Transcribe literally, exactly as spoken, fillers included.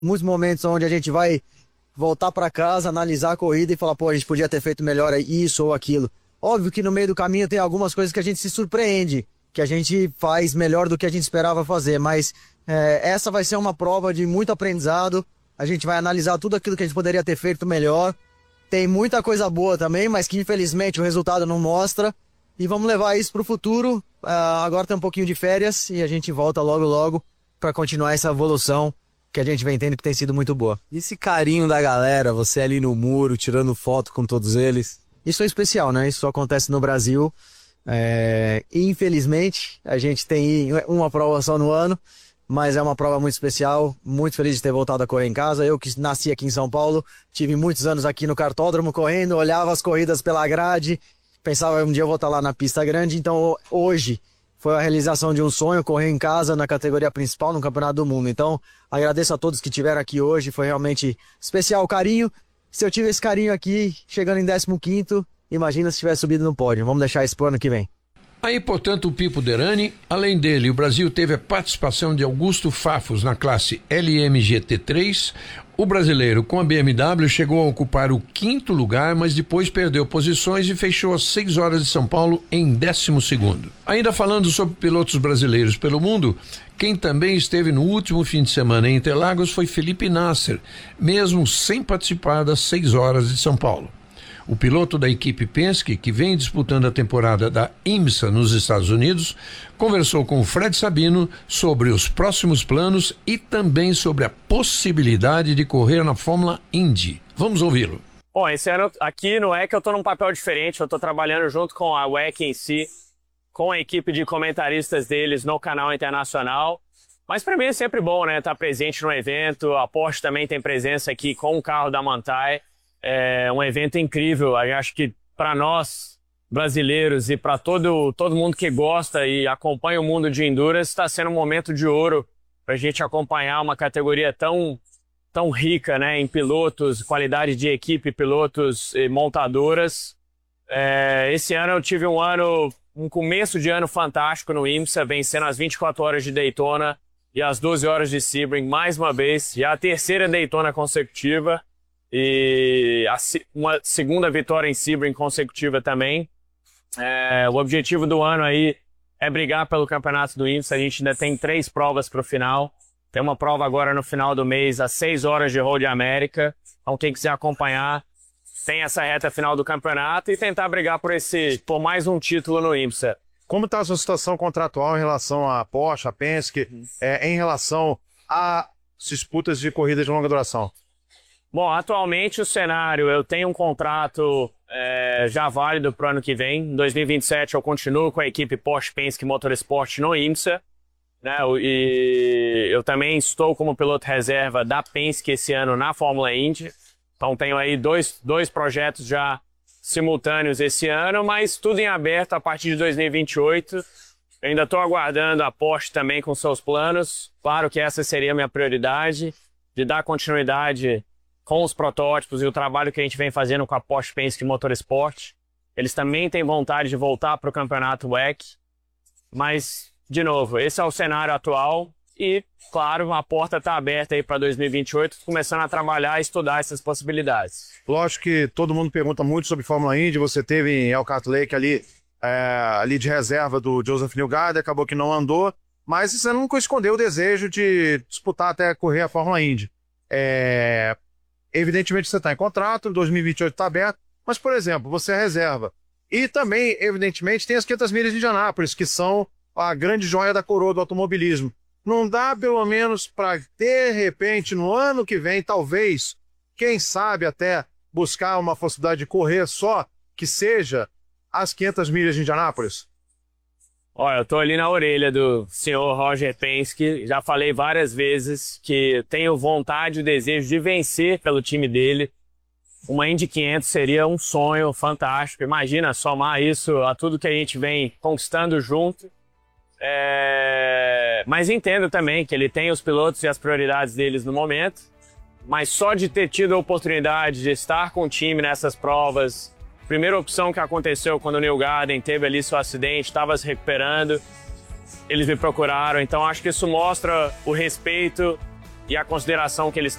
muitos momentos onde a gente vai voltar para casa, analisar a corrida e falar, pô, a gente podia ter feito melhor isso ou aquilo. Óbvio que no meio do caminho tem algumas coisas que a gente se surpreende, que a gente faz melhor do que a gente esperava fazer, mas é, essa vai ser uma prova de muito aprendizado. A gente vai analisar tudo aquilo que a gente poderia ter feito melhor. Tem muita coisa boa também, mas que infelizmente o resultado não mostra. E vamos levar isso para o futuro. Uh, agora tem um pouquinho de férias e a gente volta logo logo para continuar essa evolução que a gente vem tendo, que tem sido muito boa. E esse carinho da galera, você ali no muro, tirando foto com todos eles? Isso é especial, né? Isso acontece no Brasil. É... Infelizmente, a gente tem uma prova só no ano, mas é uma prova muito especial. Muito feliz de ter voltado a correr em casa. Eu que nasci aqui em São Paulo, tive muitos anos aqui no cartódromo correndo, olhava as corridas pela grade, pensava um dia eu vou estar lá na pista grande. Então hoje foi a realização de um sonho, correr em casa na categoria principal no Campeonato do Mundo. Então, agradeço a todos que estiveram aqui hoje, foi realmente especial o carinho. Se eu tive esse carinho aqui, chegando em décimo quinto, imagina se tivesse subido no pódio. Vamos deixar isso pro ano que vem. Aí, portanto, o Pipo Derani, além dele, o Brasil teve a participação de Augusto Fafos na classe L M G T três. O brasileiro, com a B M W, chegou a ocupar o quinto lugar, mas depois perdeu posições e fechou às seis horas de São Paulo em décimo segundo. Ainda falando sobre pilotos brasileiros pelo mundo, quem também esteve no último fim de semana em Interlagos foi Felipe Nasser, mesmo sem participar das seis horas de São Paulo. O piloto da equipe Penske, que vem disputando a temporada da IMSA nos Estados Unidos, conversou com o Fred Sabino sobre os próximos planos e também sobre a possibilidade de correr na Fórmula Indy. Vamos ouvi-lo. Bom, esse ano aqui no E C eu estou num papel diferente, eu estou trabalhando junto com a W E C em si, com a equipe de comentaristas deles no canal internacional. Mas para mim é sempre bom, né, estar presente no evento. A Porsche também tem presença aqui com o carro da Manthey. É um evento incrível. Eu acho que para nós brasileiros e para todo, todo mundo que gosta e acompanha o mundo de Endurance, está sendo um momento de ouro para a gente acompanhar uma categoria tão, tão rica, né, em pilotos, qualidade de equipe, pilotos e montadoras. É, esse ano eu tive um ano, um começo de ano fantástico no IMSA, vencendo as vinte e quatro horas de Daytona e as doze horas de Sebring mais uma vez, e a terceira Daytona consecutiva. E a, uma segunda vitória em Sebring consecutiva também. É, o objetivo do ano aí é brigar pelo campeonato do IMSA. A gente ainda tem três provas para o final. Tem uma prova agora no final do mês, às seis horas de Road América. Então quem quiser acompanhar, tem essa reta final do campeonato e tentar brigar por, esse, por mais um título no IMSA. Como está a sua situação contratual em relação à Porsche, à Penske, uhum. é, em relação a disputas de corridas de longa duração? Bom, atualmente o cenário, eu tenho um contrato é, já válido para o ano que vem. Em dois mil e vinte e sete eu continuo com a equipe Porsche Penske Motorsport no IMSA. Né, e eu também estou como piloto reserva da Penske esse ano na Fórmula Indy. Então tenho aí dois, dois projetos já simultâneos esse ano, mas tudo em aberto a partir de dois mil e vinte e oito. Eu ainda estou aguardando a Porsche também com seus planos. Claro que essa seria a minha prioridade, de dar continuidade com os protótipos e o trabalho que a gente vem fazendo com a Porsche Penske Motorsport. Eles também têm vontade de voltar para o campeonato W E C, mas, de novo, esse é o cenário atual e, claro, a porta está aberta aí para dois mil e vinte e oito, começando a trabalhar e estudar essas possibilidades. Lógico que todo mundo pergunta muito sobre Fórmula Indy, você teve em Elkhart Lake ali, é, ali de reserva do Joseph Newgarden, acabou que não andou, mas você nunca escondeu o desejo de disputar até correr a Fórmula Indy. É... Evidentemente você está em contrato, dois mil e vinte e oito está aberto, mas, por exemplo, você é reserva. E também, evidentemente, tem as quinhentas milhas de Indianápolis, que são a grande joia da coroa do automobilismo. Não dá, pelo menos, para, de repente, no ano que vem, talvez, quem sabe até buscar uma possibilidade de correr só, que seja as quinhentas milhas de Indianápolis? Olha, eu tô ali na orelha do senhor Roger Penske, já falei várias vezes que tenho vontade e desejo de vencer pelo time dele. Uma Indy quinhentos seria um sonho fantástico, imagina somar isso a tudo que a gente vem conquistando junto. É... Mas entendo também que ele tem os pilotos e as prioridades deles no momento, mas só de ter tido a oportunidade de estar com o time nessas provas. Primeira opção que aconteceu quando o Newgarden teve ali seu acidente, estava se recuperando, eles me procuraram, então acho que isso mostra o respeito e a consideração que eles